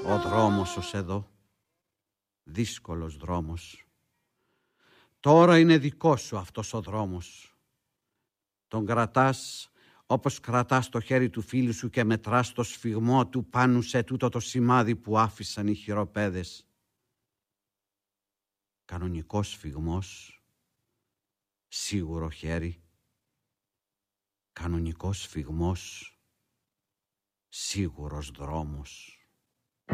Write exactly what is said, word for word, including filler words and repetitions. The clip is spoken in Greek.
ο δρόμος ως εδώ. Δύσκολος δρόμος. Τώρα είναι δικός σου αυτός ο δρόμος. Τον κρατάς όπως κρατάς το χέρι του φίλου σου και μετράς το σφιγμό του πάνω σε τούτο το σημάδι που άφησαν οι χειροπέδες. Κανονικός σφιγμός, σίγουρο χέρι. Κανονικός σφιγμός, σίγουρος δρόμος.